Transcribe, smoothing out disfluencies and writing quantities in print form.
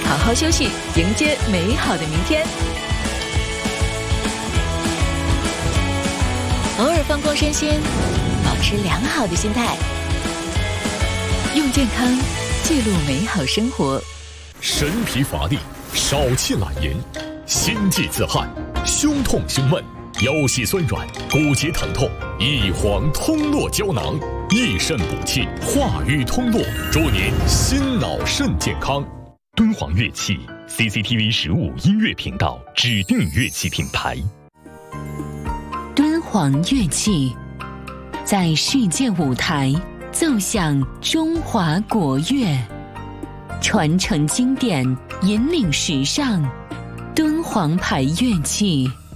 好好休息，迎接美好的明天。偶尔放空身心，保持良好的心态，用健康记录美好生活。 神疲乏力，少气懒言，心悸自汗，胸痛胸闷，腰膝酸软，骨节疼痛，益黄通络胶囊，益肾补气，化瘀通络，祝您心脑肾健康。 敦煌乐器 CCTV 15音乐频道指定乐器品牌。 敦煌乐器在世界舞台奏响中华国乐，传承经典，引领时尚。敦煌牌乐器。